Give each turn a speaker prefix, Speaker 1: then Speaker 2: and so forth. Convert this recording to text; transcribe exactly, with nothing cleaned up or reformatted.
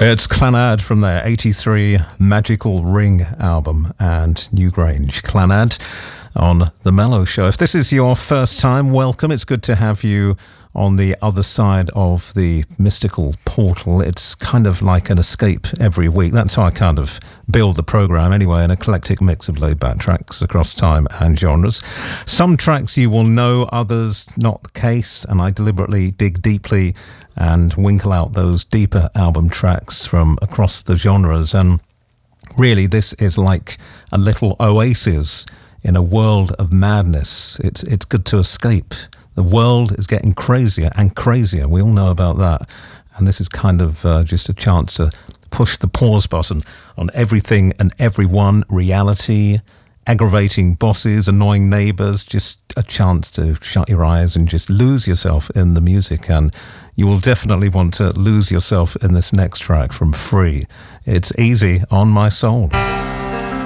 Speaker 1: It's Clannad from their eighty-three Magical Ring album and Newgrange. Clannad on The Mellow Show. If this is your first time, welcome. It's good to have you on the other side of the mystical portal. It's kind of like an escape every week. That's how I kind of build the program anyway, an eclectic mix of laid-back tracks across time and genres. Some tracks you will know, others not the case, and I deliberately dig deeply and winkle out those deeper album tracks from across the genres. And really, this is like a little oasis in a world of madness. It's it's good to escape. The world is getting crazier and crazier. We all know about that. And this is kind of uh, just a chance to push the pause button on everything and everyone, reality, aggravating bosses, annoying neighbors, just a chance to shut your eyes and just lose yourself in the music. And you will definitely want to lose yourself in this next track from Free. It's Easy on My Soul.